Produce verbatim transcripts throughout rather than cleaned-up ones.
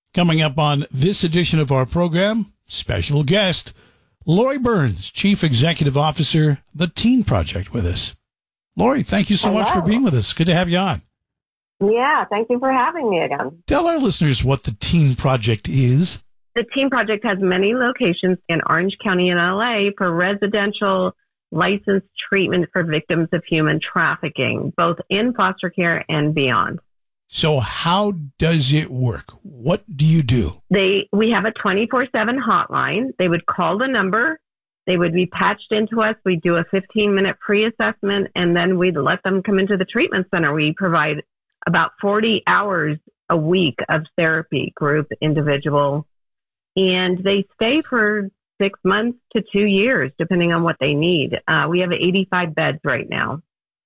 Coming up on this edition of our program, special guest, Lori Burns, Chief Executive Officer, The Teen Project, with us. Lori, thank you so Hello. much for being with us. Good to have you on. Yeah, thank you for having me again. Tell our listeners what The Teen Project is. The Teen Project has many locations in Orange County and L A for residential licensed treatment for victims of human trafficking, both in foster care and beyond. So how does it work? What do you do? They we have a twenty-four seven hotline. They would call the number. They would be patched into us. We do a fifteen minute pre-assessment, and then we'd let them come into the treatment center. We provide about forty hours a week of therapy, group, individual, and they stay for six months to two years, depending on what they need. Uh, we have eighty-five beds right now.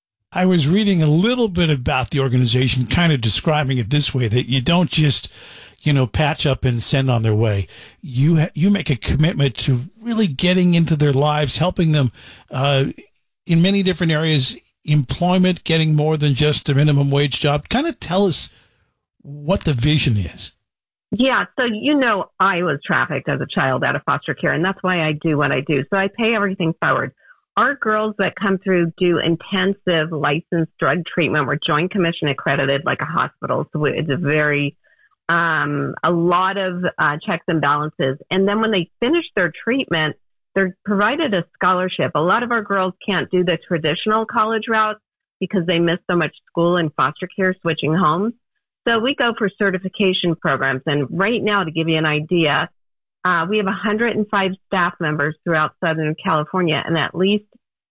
I was reading a little bit about the organization, kind of describing it this way, that you don't just, you know, patch up and send on their way. You ha- you make a commitment to really getting into their lives, helping them uh, in many different areas, employment, getting more than just a minimum wage job. Kind of tell us what the vision is. Yeah, so you know I was trafficked as a child out of foster care, and that's why I do what I do. So I pay everything forward. Our girls that come through do intensive licensed drug treatment. We're Joint Commission accredited like a hospital. So it's a very, um, a lot of uh, checks and balances. And then when they finish their treatment, they're provided a scholarship. A lot of our girls can't do the traditional college route because they miss so much school and foster care switching homes. So we go for certification programs. And right now, to give you an idea, Uh, we have one hundred five staff members throughout Southern California, and at least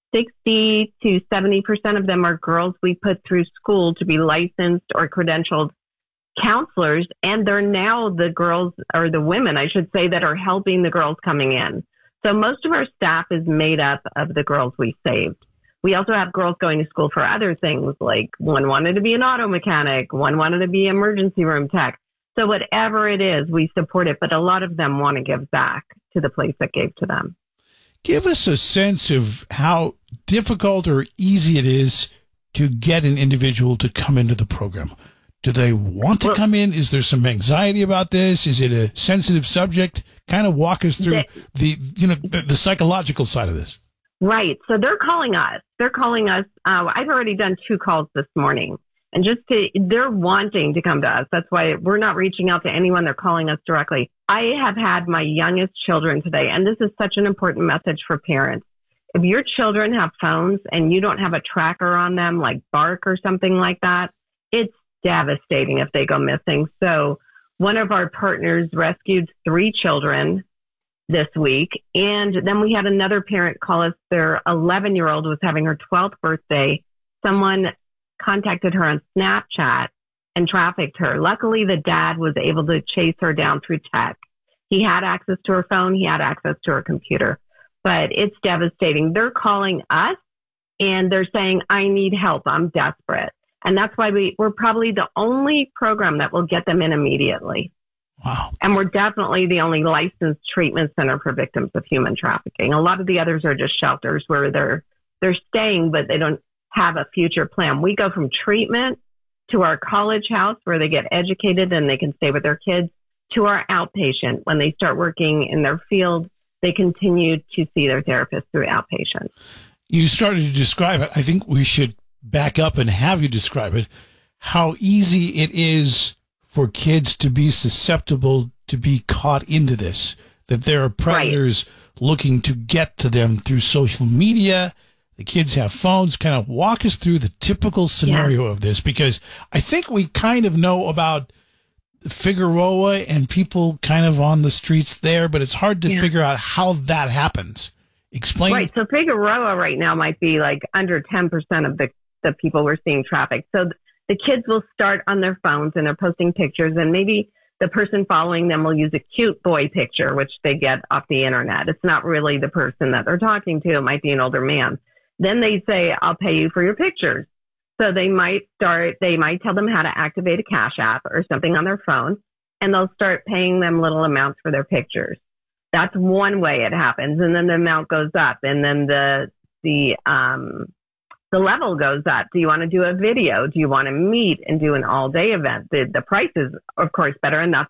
sixty to seventy percent of them are girls we put through school to be licensed or credentialed counselors. And they're now the girls, or the women, I should say, that are helping the girls coming in. So most of our staff is made up of the girls we saved. We also have girls going to school for other things, like one wanted to be an auto mechanic, one wanted to be emergency room tech. So whatever it is, we support it, but a lot of them want to give back to the place that gave to them. Give us a sense of how difficult or easy it is to get an individual to come into the program. Do they want to well, come in? Is there some anxiety about this? Is it a sensitive subject? Kind of walk us through they, the, you know, the, the psychological side of this. Right. So they're calling us. They're calling us. Uh, I've already done two calls this morning. And just to, they're wanting to come to us. That's why we're not reaching out to anyone. They're calling us directly. I have had my youngest children today, and this is such an important message for parents. If your children have phones and you don't have a tracker on them, like Bark or something like that, it's devastating if they go missing. So one of our partners rescued three children this week. And then we had another parent call us. Their eleven-year-old was having her twelfth birthday. Someone contacted her on Snapchat and trafficked her. Luckily, the dad was able to chase her down through tech. He had access to her phone. He had access to her computer. But it's devastating. They're calling us and they're saying, I need help. I'm desperate. And that's why we, we're probably the only program that will get them in immediately. Wow. And we're definitely the only licensed treatment center for victims of human trafficking. A lot of the others are just shelters where they're they're staying, but they don't have a future plan. We go from treatment to our college house where they get educated and they can stay with their kids, to our outpatient. When they start working in their field, they continue to see their therapist through outpatient. You started to describe it. I think we should back up and have you describe it, how easy it is for kids to be susceptible to be caught into this, that there are predators right. looking to get to them through social media. The kids have phones. Kind of walk us through the typical scenario yeah. of this, because I think we kind of know about Figueroa and people kind of on the streets there, but it's hard to yeah. figure out how that happens. Explain. Right. So Figueroa right now might be like under ten percent of the, the people we're seeing trafficked. So th- the kids will start on their phones and they're posting pictures, and maybe the person following them will use a cute boy picture, which they get off the internet. It's not really the person that they're talking to. It might be an older man. Then they say, I'll pay you for your pictures. So they might start, they might tell them how to activate a Cash App or something on their phone, and they'll start paying them little amounts for their pictures. That's one way it happens. And then the amount goes up, and then the, the, um, the level goes up. Do you want to do a video? Do you want to meet and do an all day event? The, the price is, of course, better. And that's